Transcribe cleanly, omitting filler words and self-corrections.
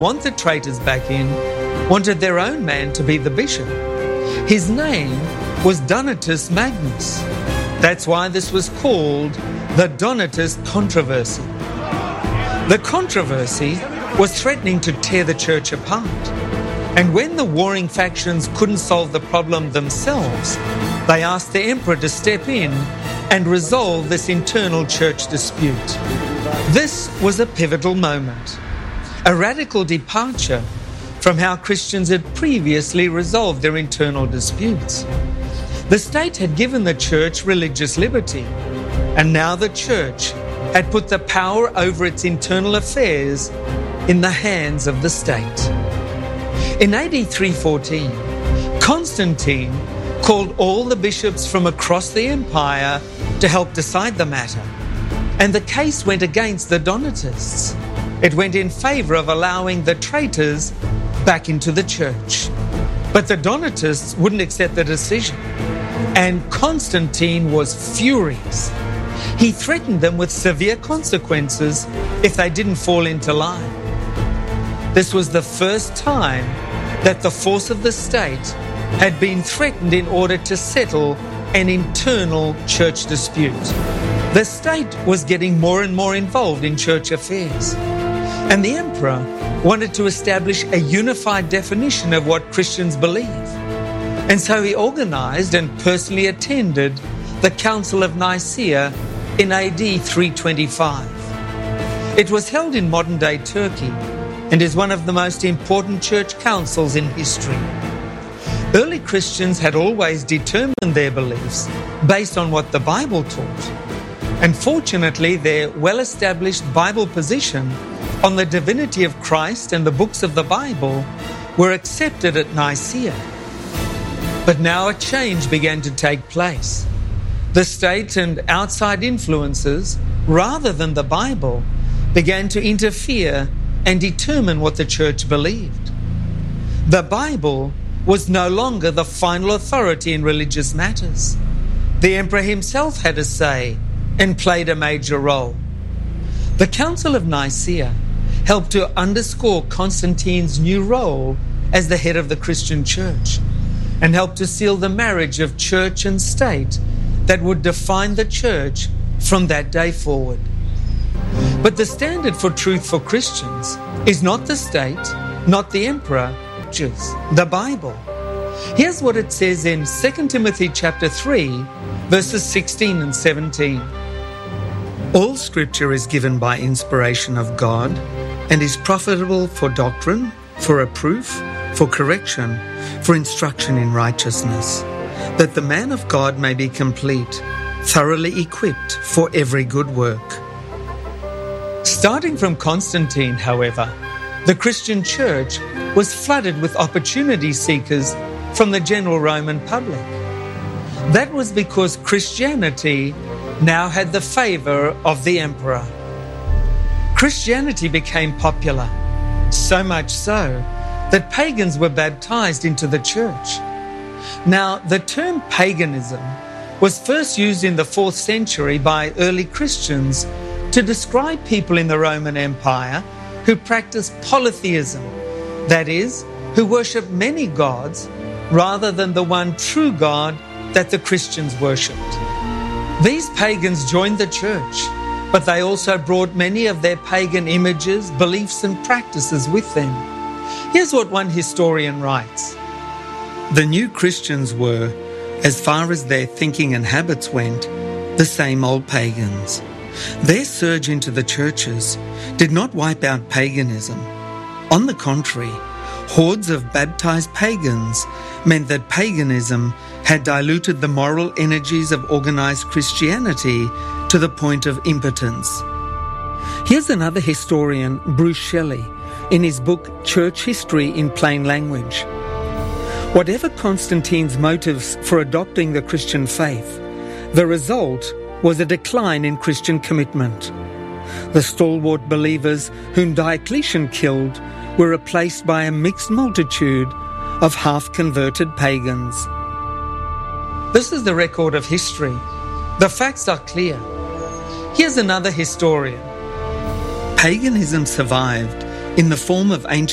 want the traitors back in, wanted their own man to be the bishop. His name was Donatus Magnus. That's why this was called the Donatist controversy. The controversy was threatening to tear the church apart. And when the warring factions couldn't solve the problem themselves, they asked the emperor to step in and resolve this internal church dispute. This was a pivotal moment, a radical departure from how Christians had previously resolved their internal disputes. The state had given the church religious liberty, and now the church had put the power over its internal affairs in the hands of the state. In AD 314, Constantine called all the bishops from across the empire to help decide the matter, and the case went against the Donatists. It went in favour of allowing the traitors back into the church. But the Donatists wouldn't accept the decision, and Constantine was furious. He threatened them with severe consequences if they didn't fall into line. This was the first time that the force of the state had been threatened in order to settle an internal church dispute. The state was getting more and more involved in church affairs, and the emperor wanted to establish a unified definition of what Christians believe. And so he organized and personally attended the Council of Nicaea in AD 325. It was held in modern-day Turkey and is one of the most important church councils in history. Early Christians had always determined their beliefs based on what the Bible taught. And fortunately, their well-established Bible position on the divinity of Christ and the books of the Bible were accepted at Nicaea. But now a change began to take place. The state and outside influences, rather than the Bible, began to interfere and determine what the church believed. The Bible was no longer the final authority in religious matters. The emperor himself had a say and played a major role. The Council of Nicaea helped to underscore Constantine's new role as the head of the Christian church and helped to seal the marriage of church and state that would define the church from that day forward. But the standard for truth for Christians is not the state, not the emperor, just the Bible. Here's what it says in 2 Timothy chapter 3, verses 16 and 17. All scripture is given by inspiration of God and is profitable for doctrine, for reproof, for correction, for instruction in righteousness, that the man of God may be complete, thoroughly equipped for every good work. Starting from Constantine, however, the Christian church was flooded with opportunity seekers from the general Roman public. That was because Christianity now had the favour of the emperor. Christianity became popular, so much so that pagans were baptized into the church. Now, the term paganism was first used in the 4th century by early Christians to describe people in the Roman Empire who practiced polytheism, that is, who worshiped many gods rather than the one true God that the Christians worshipped. These pagans joined the church, but they also brought many of their pagan images, beliefs and practices with them. Here's what one historian writes. The new Christians were, as far as their thinking and habits went, the same old pagans. Their surge into the churches did not wipe out paganism. On the contrary, hordes of baptized pagans meant that paganism had diluted the moral energies of organized Christianity to the point of impotence. Here's another historian, Bruce Shelley, in his book Church History in Plain Language. Whatever Constantine's motives for adopting the Christian faith, the result was a decline in Christian commitment. The stalwart believers whom Diocletian killed were replaced by a mixed multitude of half-converted pagans. This is the record of history. The facts are clear. Here's another historian. Paganism survived in the form of ancient